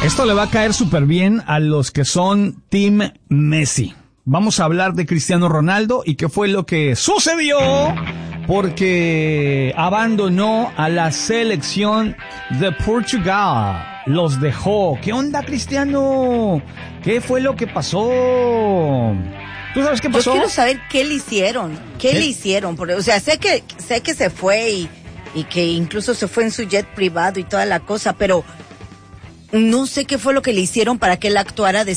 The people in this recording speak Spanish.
Esto le va a caer súper bien a los que son Team Messi. Vamos a hablar de Cristiano Ronaldo y qué fue lo que sucedió porque abandonó a la selección de Portugal. Los dejó. ¿Qué onda, Cristiano? ¿Qué fue lo que pasó? ¿Tú sabes qué pasó? Yo quiero saber qué le hicieron. ¿Qué le hicieron? Porque, o sea, sé que se fue y que incluso se fue en su jet privado y toda la cosa, pero no sé qué fue lo que le hicieron para que él actuara de